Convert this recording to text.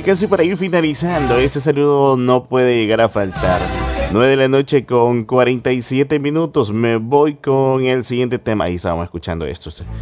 casi para ir finalizando, este saludo no puede llegar a faltar. 9 de la noche con 47 minutos. Me voy con el siguiente tema. Ahí estábamos escuchando esto.